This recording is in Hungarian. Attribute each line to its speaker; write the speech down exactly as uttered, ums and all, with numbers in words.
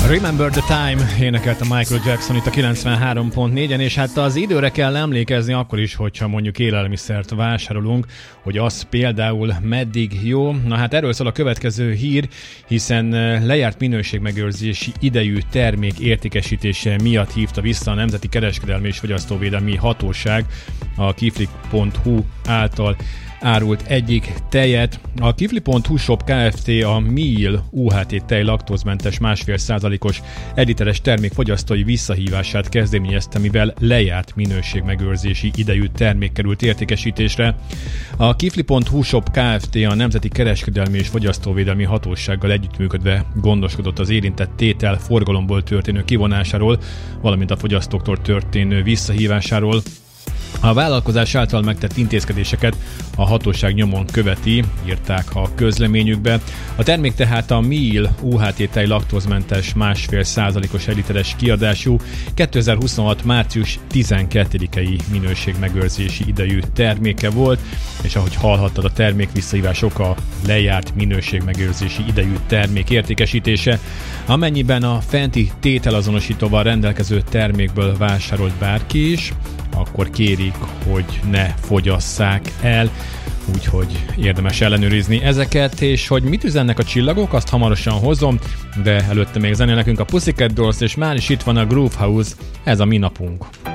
Speaker 1: Remember the Time énekelte Michael Jackson itt a kilencvenhárom pont négyen, és hát az időre kell emlékezni akkor is, hogyha mondjuk élelmiszert vásárolunk, hogy az például meddig jó. Na hát erről szól a következő hír, hiszen lejárt minőségmegőrzési idejű termék értékesítése miatt hívta vissza a Nemzeti Kereskedelmi és Fogyasztóvédelmi Hatóság a kifli pont hu által árult egyik tejet. A kifli pont hu Shop Kft. A Meal u há té tej laktózmentes másfél százalékos editeres termék fogyasztói visszahívását kezdeményezte, mivel lejárt minőségmegőrzési idejű termék került értékesítésre. A kifli pont hu Shop Kft. A Nemzeti Kereskedelmi és Fogyasztóvédelmi Hatósággal együttműködve gondoskodott az érintett tétel forgalomból történő kivonásáról, valamint a fogyasztóktól történő visszahívásáról. A vállalkozás által megtett intézkedéseket a hatóság nyomon követi, írták a közleményükbe. A termék tehát a Meal u há té tej laktózmentes másfél százalékos eliteres kiadású kétezer-huszonhat március tizenkettedikei minőségmegőrzési idejű terméke volt, és ahogy hallhattad, a termék visszahívás oka a lejárt minőségmegőrzési idejű termék értékesítése. Amennyiben a fenti tételazonosítóval rendelkező termékből vásárolt bárki is, akkor kérik, hogy ne fogyasszák el, úgyhogy érdemes ellenőrizni ezeket, és hogy mit üzennek a csillagok, azt hamarosan hozom, de előtte még zenél nekünk a Pussycat Dolls, és már is itt van a Groove House, ez a mi napunk.